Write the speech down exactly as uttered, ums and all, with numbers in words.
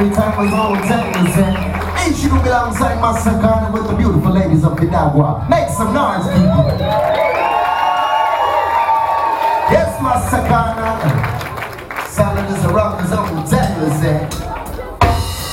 every time was all tanglers in. Ain't you to be alongside my Sakana with the beautiful ladies of Pinagua. Make some noise, people. Yes, my Sakana. Salad is around his own tanglers in.